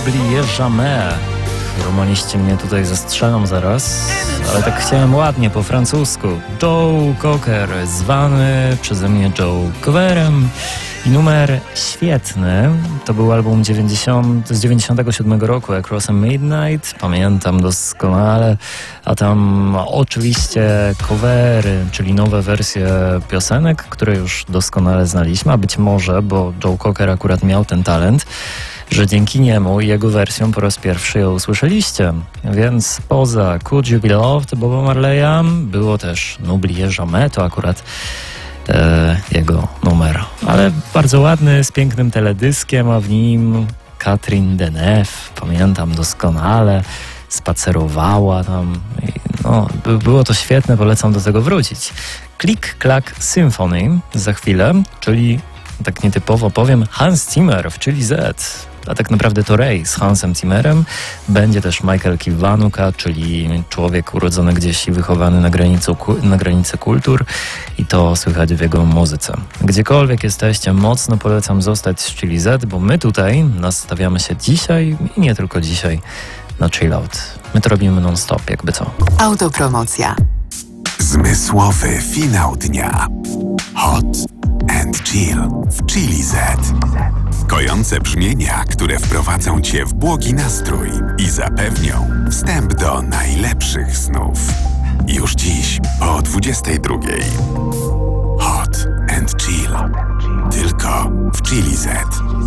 N'oubliez jamais. Romaniści mnie tutaj zastrzelą zaraz, ale tak chciałem ładnie po francusku. Joe Cocker, zwany przeze mnie Joe Coverem. I numer świetny, to był album z 97 roku, Across a Midnight, pamiętam doskonale, a tam oczywiście covery, czyli nowe wersje piosenek, które już doskonale znaliśmy, a być może, bo Joe Cocker akurat miał ten talent, że dzięki niemu i jego wersją po raz pierwszy ją usłyszeliście. Więc poza Could You Be Loved Boba Marleya było też N'oubliez jamais, to akurat jego numer. Ale bardzo ładny, z pięknym teledyskiem, a w nim Catherine Deneuve, pamiętam doskonale, spacerowała tam. No, było to świetne, polecam do tego wrócić. Click Clack Symphony za chwilę, czyli tak nietypowo powiem Hans Zimmer w Chili Z. A tak naprawdę to Ray z Hansem Zimmerem. Będzie też Michael Kiwanuka, czyli człowiek urodzony gdzieś i wychowany na granicy kultur. I to słychać w jego muzyce. Gdziekolwiek jesteście, mocno polecam zostać z Chili Z, bo my tutaj nastawiamy się dzisiaj i nie tylko dzisiaj na chill out. My to robimy non-stop, jakby co. Autopromocja. Zmysłowy finał dnia. Hot and chill w Chili Z. Kojące brzmienia, które wprowadzą Cię w błogi nastrój i zapewnią wstęp do najlepszych snów. Już dziś po 22:00. Hot and chill. Tylko w Chili Z.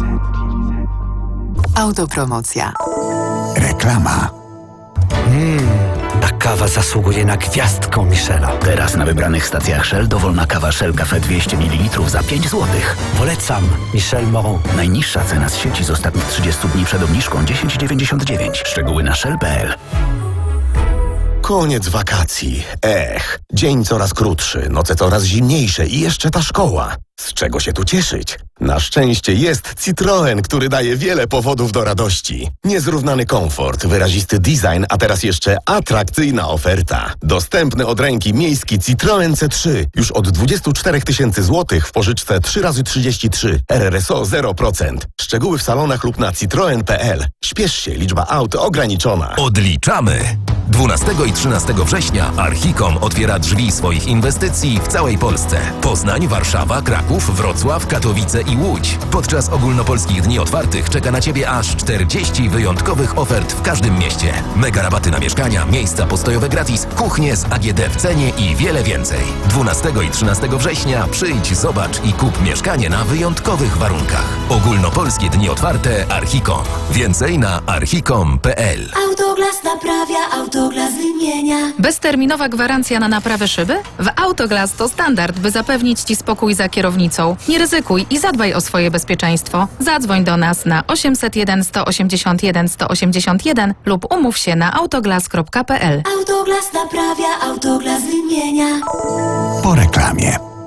Autopromocja. Reklama. Ta kawa zasługuje na gwiazdkę Michela. Teraz na wybranych stacjach Shell dowolna kawa Shell Cafe 200 ml za 5 zł. Polecam Michel Moreau. Najniższa cena z sieci z ostatnich 30 dni przed obniżką 10,99. Szczegóły na shell.pl. Koniec wakacji. Dzień coraz krótszy, noce coraz zimniejsze i jeszcze ta szkoła. Z czego się tu cieszyć? Na szczęście jest Citroen, który daje wiele powodów do radości. Niezrównany komfort, wyrazisty design, a teraz jeszcze atrakcyjna oferta. Dostępny od ręki miejski Citroen C3 już od 24 000 złotych w pożyczce 3x33. RRSO 0%. Szczegóły w salonach lub na citroen.pl. Śpiesz się, liczba aut ograniczona. Odliczamy! 12 i 13 września Archicom otwiera drzwi swoich inwestycji w całej Polsce. Poznań, Warszawa, Kraków, Wrocław, Katowice i Łódź. Podczas ogólnopolskich dni otwartych czeka na Ciebie aż 40 wyjątkowych ofert w każdym mieście. Mega rabaty na mieszkania, miejsca postojowe gratis, kuchnie z AGD w cenie i wiele więcej. 12 i 13 września przyjdź, zobacz i kup mieszkanie na wyjątkowych warunkach. Ogólnopolskie dni otwarte Archicom. Więcej na archicom.pl. Autoglas naprawia, Autoglas wymienia. Bezterminowa gwarancja na naprawę szyby? W Autoglas to standard, by zapewnić Ci spokój za kierownicą. Nie ryzykuj i zadbaj o swoje bezpieczeństwo. Zadzwoń do nas na 801 181 181 lub umów się na autoglas.pl. Autoglas naprawia, Autoglas wymienia. Po reklamie.